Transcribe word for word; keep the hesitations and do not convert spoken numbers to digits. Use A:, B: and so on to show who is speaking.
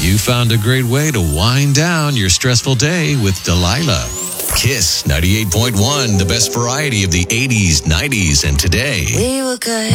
A: You found a great way to wind down your stressful day with Delilah. Kiss ninety-eight point one, the best variety of the eighties, nineties, and today.
B: We were good.